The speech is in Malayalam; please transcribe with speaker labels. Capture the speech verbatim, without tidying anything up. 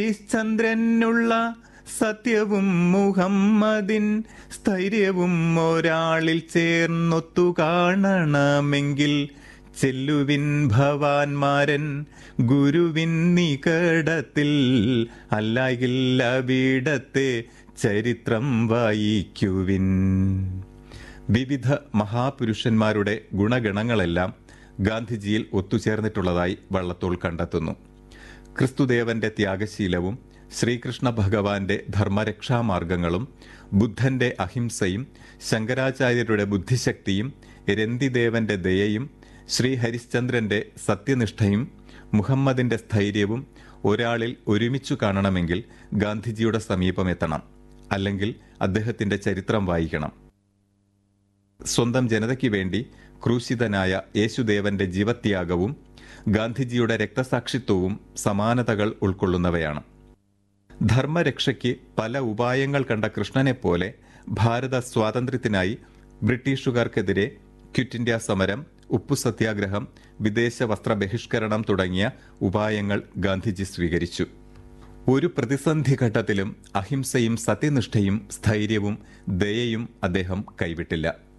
Speaker 1: ചന്ദ്രനുള്ള സത്യവും മുഹമ്മദിൻ സ്ഥൈര്യവും ഒരാളിൽ ചേർന്നൊത്തു കാണണമെങ്കിൽ ചെല്ലുവിൻ ഭവാൻമാരൻ ഗുരുവിൻ നികടത്തിൽ, അല്ലായിൽ അവിടത്തെ ചരിത്രം വായിക്കുവിൻ. വിവിധ മഹാപുരുഷന്മാരുടെ ഗുണഗണങ്ങളെല്ലാം ഗാന്ധിജിയിൽ ഒത്തുചേർന്നിട്ടുള്ളതായി വള്ളത്തോൾ കണ്ടെത്തുന്നു. ക്രിസ്തുദേവന്റെ ത്യാഗശീലവും ശ്രീകൃഷ്ണ ഭഗവാന്റെ ധർമ്മരക്ഷാമാർഗങ്ങളും ബുദ്ധന്റെ അഹിംസയും ശങ്കരാചാര്യരുടെ ബുദ്ധിശക്തിയും രന്തിദേവന്റെ ദയയും ശ്രീ ഹരിശ്ചന്ദ്രന്റെ സത്യനിഷ്ഠയും മുഹമ്മദിന്റെ സ്ഥൈര്യവും ഒരാളിൽ ഒരുമിച്ചു കാണണമെങ്കിൽ ഗാന്ധിജിയുടെ സമീപമെത്തണം, അല്ലെങ്കിൽ അദ്ദേഹത്തിന്റെ ചരിത്രം വായിക്കണം. സ്വന്തം ജനതയ്ക്ക് വേണ്ടി ക്രൂശിതനായ യേശുദേവന്റെ ജീവത്യാഗവും ഗാന്ധിജിയുടെ രക്തസാക്ഷിത്വവും സമാനതകൾ ഉൾക്കൊള്ളുന്നവയാണ്. ധർമ്മരക്ഷയ്ക്ക് പല ഉപായങ്ങൾ കണ്ട കൃഷ്ണനെപ്പോലെ ഭാരത സ്വാതന്ത്ര്യത്തിനായി ബ്രിട്ടീഷുകാർക്കെതിരെ ക്വിറ്റ് ഇന്ത്യ സമരം, ഉപ്പു സത്യാഗ്രഹം, വിദേശ വസ്ത്ര ബഹിഷ്കരണം തുടങ്ങിയ ഉപായങ്ങൾ ഗാന്ധിജി സ്വീകരിച്ചു. ഒരു പ്രതിസന്ധി ഘട്ടത്തിലും അഹിംസയും സത്യനിഷ്ഠയും സ്ഥൈര്യവും ദയയും അദ്ദേഹം കൈവിട്ടില്ല.